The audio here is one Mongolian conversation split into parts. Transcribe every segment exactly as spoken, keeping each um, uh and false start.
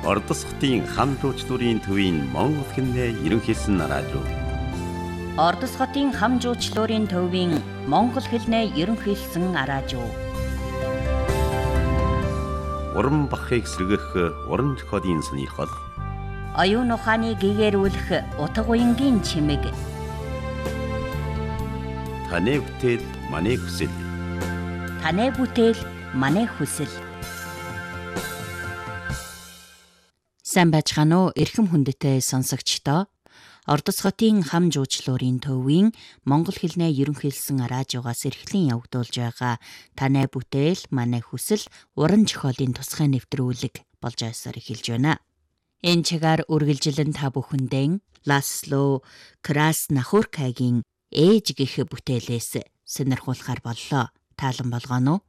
Ордос хотын хам жуучлалын төвийн Монгол хэлний ерөнхийлсөн радио. Ордос хотын хам жуучлалын төвийн Монгол хэлний ерөнхийлсөн радио. Уран бахыг сэргэх уран зохиолын сонирхол. Оюун ухааны гэгэрүүлэх утга уянгийн чимэг. Таны бүтээл манай хүсэл. Таны бүтээл манай хүсэл. Сайн байцгаана уу эрхэм хүндэтэй сонсогчдоо. Ордос хотын хам жуучлалын төвийн Монгол хэлний ерөнхийлсөн радиогоос эрхлэн явагдуулж байгаа Таны бүтээл манай хүсэл уран зохиолын тусгай нэвтрүүлэг болж байсаар эхэлж байна. Энэ чигээр үргэлжилэн та бүхэндээ Ласло Краснахоркагийн ээж гэх бүтээлээс сонирхуулахар боллоо. Таалан болгоно уу?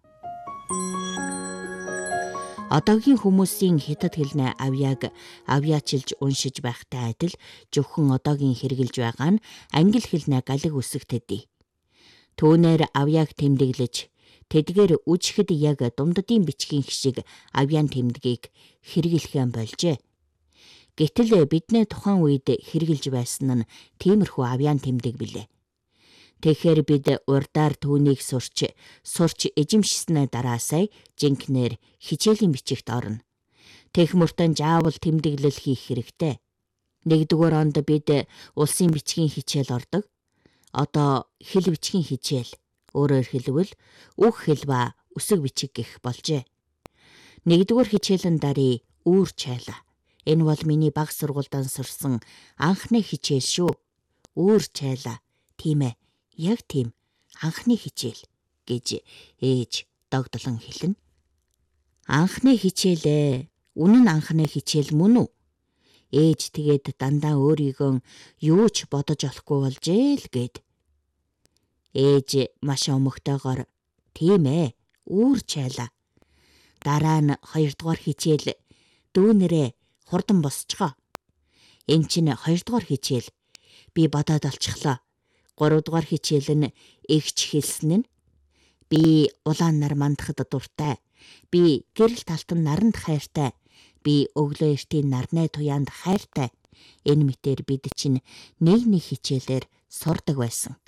Одоогийн хүмүүсийн хятад хэлний авьяаг авьяачилж уншиж байхтай адил зөвхөн одоогийн хэрэгжилж байгаа нь англи хэлний галиг үсэгтэдий. Түүнээр авьяаг тэмдэглэж, тэдгээр үжихэд яг дундадын бичгийн шиг авьяан тэмдгийг хэрэглэхэн болжээ. Гэтэл бидний тухайн үед хэрэгжилж байсан нь тиймэрхүү авьяан тэмдэг билээ. Тэгэхээр бид урдаар түүнийг сурч, сурч эзэмшснээ дараасай жинкнэр хичээлийн бичигт орно. Тех мөртөн заавал тэмдэглэл хийх хэрэгтэй. Нэгдүгээр онд бид улсын бичгийн хичээл ордог. Одоо хэл бичгийн хичээл, өөрөөр хэлбэл үг хэл ба үсэг бичиг гэх болжээ. Нэгдүгээр хичээлийн даруй үүр чайла. Энэ бол миний бага сургуультай сурсан анхны хичээл шүү. Үүр чайла. Тийм ээ. Яг тийм анхны хичээл гэж ээж догдлон хэлнэ. Анхны хичээлээ. Үнэн анхны хичээл мөн үү? Ээж тэгээд дандаа өөрийгөө юу ч бодож олохгүй болжээ л гээд. Ээж маш өмгтэйгоор тийм ээ, үүр чайла. Дараа нь хоёрдугаар хичээл дүүнэрээ хурдан босцгоо. Энд чинь хоёрдугаар хичээл. Би бодоод олчихлоо. Гуравдугаар хичээл нь эгч хэлсэн нь би улаан нар мандахад дуртай. Би гэрэл талтан наранд хайртай. Би өглөө эртийн нарны туяанд хайртай. Энэ мэтэр бид чинь нэг нэг хичээлээр сурдаг байсан.